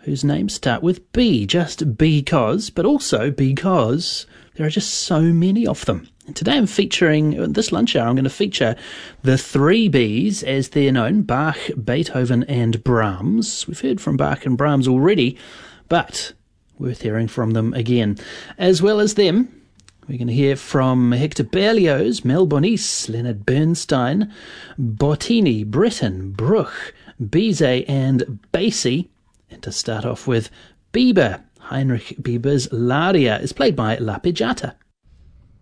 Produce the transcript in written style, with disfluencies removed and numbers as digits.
whose names start with B, just because, but also because there are just so many of them. And today I'm featuring, this lunch hour, I'm going to feature the three Bs as they're known, Bach, Beethoven and Brahms. We've heard from Bach and Brahms already, but worth hearing from them again. As well as them, we're going to hear from Hector Berlioz, Mel Bonis, Leonard Bernstein, Bottini, Britten, Bruch, Bizet and Basie. And to start off with, Bieber. Heinrich Bieber's L'aria is played by La Pigiata.